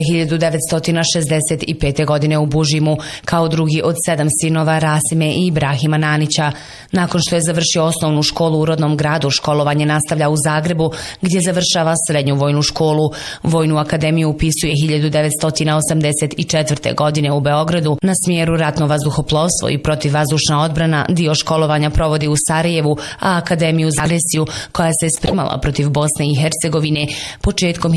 1965. godine u Bužimu kao drugi od 7 sinova Rasime i Ibrahima Nanića. Nakon što je završio osnovnu školu u rodnom gradu, školovanje nastavlja u Zagrebu gdje završava srednju vojnu školu. Vojnu akademiju upisuje 1984. godine u Beogradu na smjeru ratno vazduhoplovstvo i protivvazdušna odbrana. Dio školovanja provodi u Sarajevu, a akademiju za agresiju koja se spremala protiv Bosne i Hercegovine početkom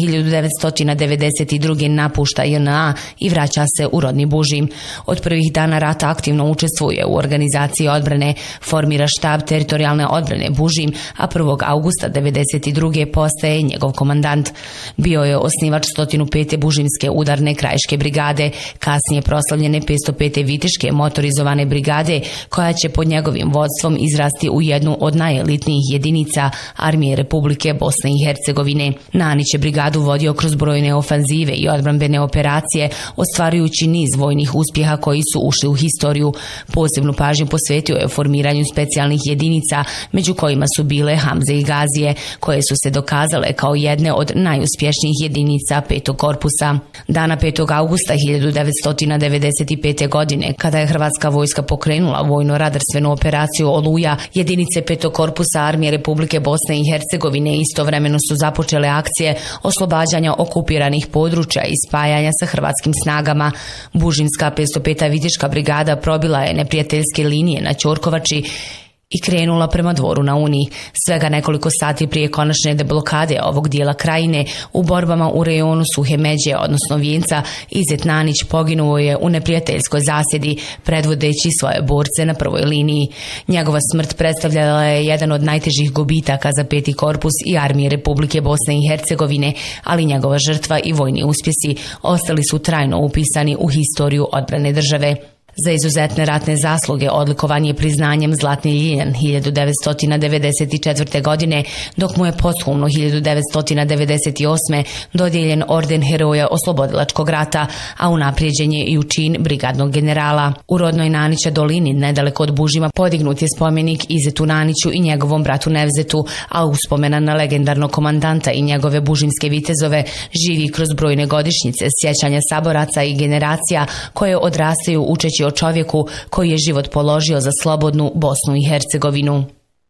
1992. napušta JNA i vraća se u rodni Bužim. Od prvih dana rata aktivno učestvuje u organizaciji odbrane, formira štab teritorijalne odbrane Bužim, a 1. augusta 1992. postaje njegov komandant. Bio je osnivač 105. Bužimske udarne krajiške brigade, kasnije proslavljene 505. Viteške motorizovane brigade, koja će pod njegovim vodstvom izrasti u jednu od najelitnijih jedinica Armije Republike Bosne i Hercegovine. Nanić je brigadu vodio kroz brojne ofanzive i odbrambene operacije, ostvarujući niz vojnih uspjeha koji su ušli u historiju. Posebnu pažnju posvetio je formiranju specijalnih jedinica, među kojima su bile Hamze i Gazije, koje su se dokazale kao jedne od najuspješnijih jedinica 5. korpusa. Dana 5. augusta 1995. godine, kada je Hrvatska vojska pokrenula vojno-radarstvenu operaciju Oluja, jedinice 5. korpusa Armije Republike Bosne i Hercegovine istovremeno su započele akcije oslobađanja okupiranih područja i spajanja sa hrvatskim snagama. Bužimska 505. Viteška brigada probila je neprijateljske linije na Ćorkovači i krenula prema Dvoru na Uni. Svega nekoliko sati prije konačne deblokade ovog dijela krajine, u borbama u rejonu Suhe Međe, odnosno Vijenca, Izet Nanić poginuo je u neprijateljskoj zasjedi, predvodeći svoje borce na prvoj liniji. Njegova smrt predstavljala je jedan od najtežih gubitaka za 5. korpus i Armije Republike Bosne i Hercegovine, ali njegova žrtva i vojni uspjesi ostali su trajno upisani u historiju odbrane države. Za izuzetne ratne zasluge odlikovan je priznanjem Zlatni ljiljan 1994. godine, dok mu je posthumno 1998. dodijeljen orden Heroja oslobodilačkog rata, a unaprijeđen je i u čin brigadnog generala. U rodnoj Nanića dolini, nedaleko od Bužima, podignut je spomenik Izetu Naniću i njegovom bratu Nevzetu, a uspomena na legendarnog komandanta i njegove bužimske vitezove živi kroz brojne godišnjice sjećanja saboraca i generacija koje odrastaju učeći o čovjeku koji je život položio za slobodnu Bosnu i Hercegovinu.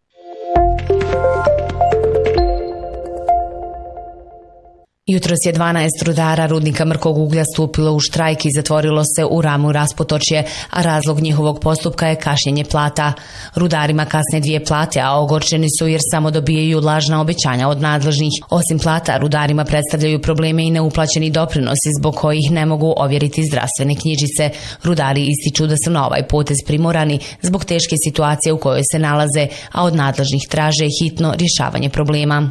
Jutros je 12 rudara rudnika mrkog uglja stupilo u štrajk i zatvorilo se u Ramu Raspotočje, a razlog njihovog postupka je kašnjenje plata. Rudarima kasne 2 plate, a ogorčeni su jer samo dobijaju lažna obećanja od nadležnih. Osim plata, rudarima predstavljaju probleme i neuplaćeni doprinosi zbog kojih ne mogu ovjeriti zdravstvene knjižice. Rudari ističu da su na ovaj potez primorani zbog teške situacije u kojoj se nalaze, a od nadležnih traže hitno rješavanje problema.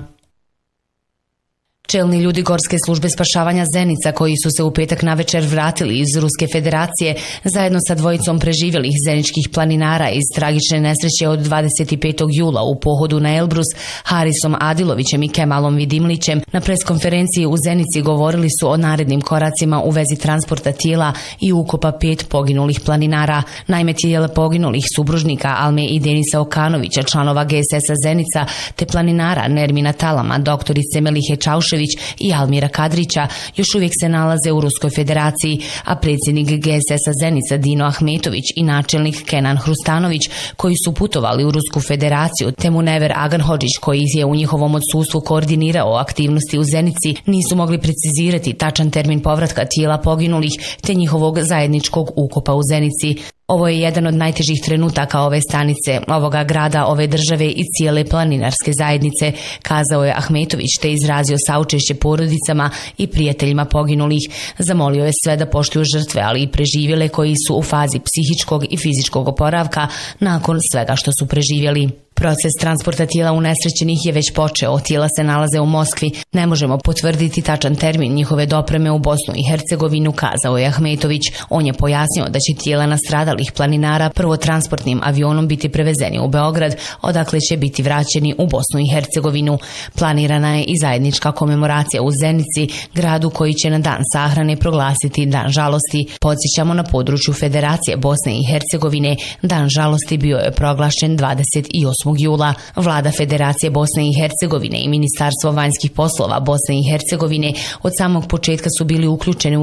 Čelni ljudi Gorske službe spašavanja Zenica, koji su se u petak navečer vratili iz Ruske federacije zajedno sa dvojicom preživjelih zeničkih planinara iz tragične nesreće od 25. jula u pohodu na Elbrus, Harisom Adilovićem i Kemalom Vidimlićem, na preskonferenciji u Zenici govorili su o narednim koracima u vezi transporta tijela i ukopa 5 poginulih planinara. Naime, tijela poginulih supružnika Alme i Denisa Okanovića, članova GSS-a Zenica, te planinara Nermina Talama, doktorice Melihe Čaušević i Almira Kadrića još uvijek se nalaze u Ruskoj federaciji, a predsjednik GSS-a Zenica Dino Ahmetović i načelnik Kenan Hrustanović, koji su putovali u Rusku federaciju, te Munever Aganhodžić, koji je u njihovom odsustvu koordinirao aktivnosti u Zenici, nisu mogli precizirati tačan termin povratka tijela poginulih te njihovog zajedničkog ukopa u Zenici. Ovo je jedan od najtežih trenutaka ove stanice, ovoga grada, ove države i cijele planinarske zajednice, kazao je Ahmetović, te izrazio saučešće porodicama i prijateljima poginulih. Zamolio je sve da poštuju žrtve, ali i preživjele koji su u fazi psihičkog i fizičkog oporavka nakon svega što su preživjeli. Proces transporta tijela unesrećenih je već počeo, tijela se nalaze u Moskvi. Ne možemo potvrditi tačan termin njihove dopreme u Bosnu i Hercegovinu, kazao je Ahmetović. On je pojasnio da će tijela nastradalih planinara prvo transportnim avionom biti prevezeni u Beograd, odakle će biti vraćeni u Bosnu i Hercegovinu. Planirana je i zajednička komemoracija u Zenici, gradu koji će na dan sahrane proglasiti Dan žalosti. Podsjećamo, na području Federacije Bosne i Hercegovine Dan žalosti bio je proglašen 28. 8. jula. Vlada Federacije Bosne i Hercegovine i Ministarstvo vanjskih poslova Bosne i Hercegovine od samog početka su bili uključeni u